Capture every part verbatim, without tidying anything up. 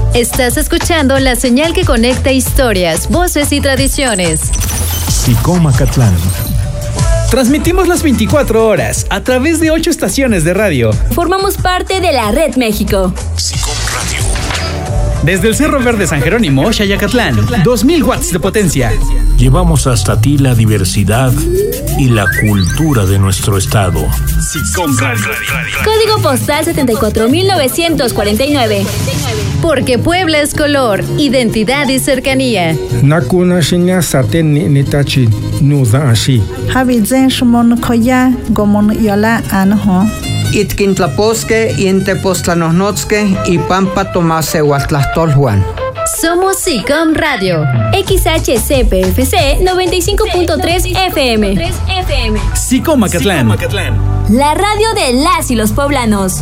Estás escuchando la señal que conecta historias, voces y tradiciones. SICOM Acatlán. Transmitimos las veinticuatro horas a través de ocho estaciones de radio. Formamos parte de la Red México. SICOM Radio. Desde el Cerro Verde San Jerónimo, Xayacatlán, dos mil watts de potencia. Llevamos hasta ti la diversidad y la cultura de nuestro estado. SICOM Radio. Código postal setenta y cuatro mil novecientos cuarenta y nueve. Porque Puebla es color, identidad y cercanía. Nakuna shinya saten ni nitachi nuda ashi. Habizen shmon koya gomon yola anho. Itkintlaposque y Entepoztlanohnotske y Pampa Tomase Huatlastolhuan. Somos SICOM Radio. X H C P F C noventa y cinco punto tres F M. SICOM Acatlán. La radio de las y los poblanos.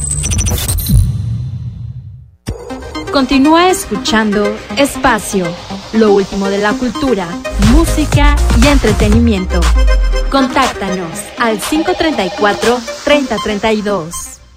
Continúa escuchando Espacio, lo último de la cultura, música y entretenimiento. Contáctanos al cinco treinta y cuatro, treinta treinta y dos.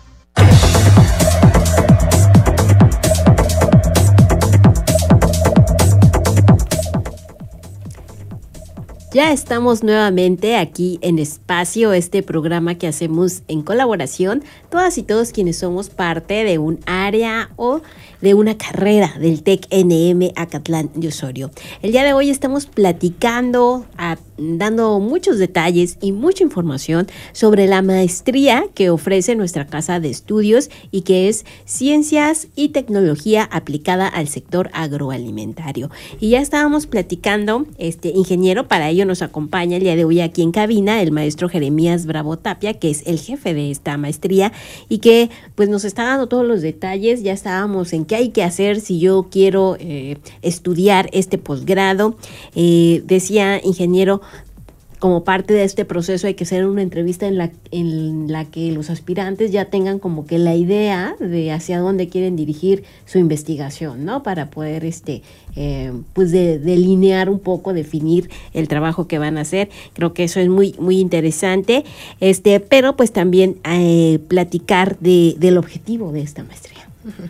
Ya estamos nuevamente aquí en Espacio, este programa que hacemos en colaboración, todas y todos quienes somos parte de un área o de una carrera del TEC N M Acatlán de Osorio. El día de hoy estamos platicando, a, dando muchos detalles y mucha información sobre la maestría que ofrece nuestra casa de estudios y que es Ciencias y Tecnología aplicada al sector agroalimentario. Y ya estábamos platicando, este ingeniero, para ello nos acompaña el día de hoy aquí en cabina el maestro Jeremías Bravo Tapia, que es el jefe de esta maestría y que pues nos está dando todos los detalles. Ya estábamos en qué hay que hacer si yo quiero eh, estudiar este posgrado. Eh, decía ingeniero, como parte de este proceso hay que hacer una entrevista en la, en la que los aspirantes ya tengan como que la idea de hacia dónde quieren dirigir su investigación, ¿no? Para poder este eh, pues de, delinear un poco, definir el trabajo que van a hacer. Creo que eso es muy, muy interesante, este, pero pues también eh, platicar de, del objetivo de esta maestría. Uh-huh.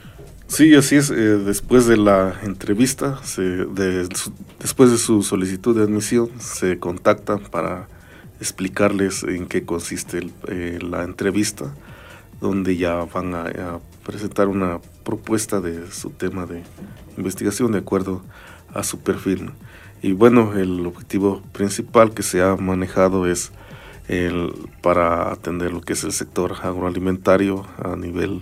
Sí, así es. Eh, después de la entrevista, se, de, su, después de su solicitud de admisión, se contactan para explicarles en qué consiste el, eh, la entrevista, donde ya van a, a presentar una propuesta de su tema de investigación de acuerdo a su perfil. Y bueno, el objetivo principal que se ha manejado es el, para atender lo que es el sector agroalimentario a nivel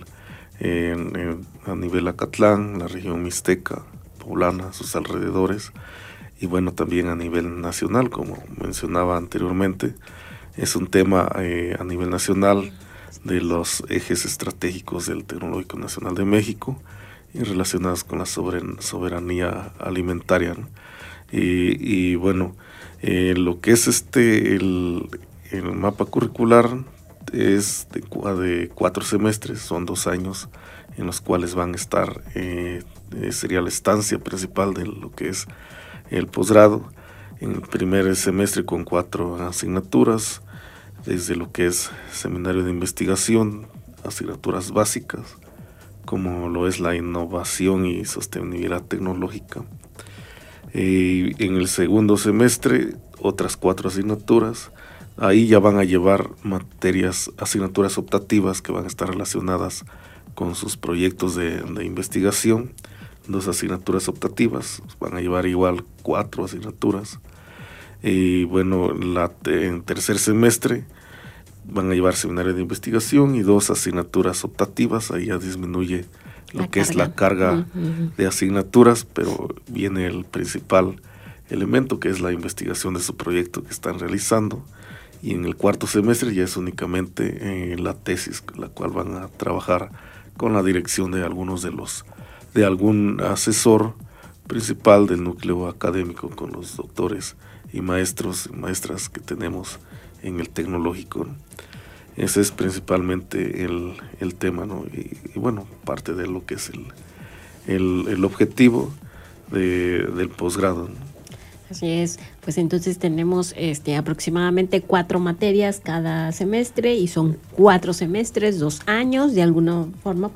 En, en, a nivel Acatlán, la región mixteca, poblana, sus alrededores, y bueno, también a nivel nacional, como mencionaba anteriormente. Es un tema eh, a nivel nacional de los ejes estratégicos del Tecnológico Nacional de México y relacionados con la soberan, soberanía alimentaria, ¿no? Y, y bueno, eh, lo que es este el, el mapa curricular es de, de cuatro semestres, son dos años en los cuales van a estar, eh, sería la estancia principal de lo que es el posgrado, en el primer semestre con cuatro asignaturas, desde lo que es seminario de investigación, asignaturas básicas, como lo es la innovación y sostenibilidad tecnológica. Eh, en el segundo semestre, otras cuatro asignaturas. Ahí ya van a llevar materias, asignaturas optativas que van a estar relacionadas con sus proyectos de, de investigación. Dos asignaturas optativas, van a llevar igual cuatro asignaturas. Y bueno, la, en tercer semestre van a llevar seminario de investigación y dos asignaturas optativas. Ahí ya disminuye lo la que carga. es la carga uh-huh. de asignaturas, pero viene el principal elemento, que es la investigación de su proyecto que están realizando. Y en el cuarto semestre ya es únicamente eh, la tesis, la cual van a trabajar con la dirección de algunos de los, de algún asesor principal del núcleo académico, con los doctores y maestros y maestras que tenemos en el tecnológico, ¿no? Ese es principalmente el, el tema, ¿no? Y, y bueno, parte de lo que es el, el, el objetivo de, del posgrado, ¿no? Así es, pues entonces tenemos este aproximadamente cuatro materias cada semestre y son cuatro semestres, dos años, de alguna forma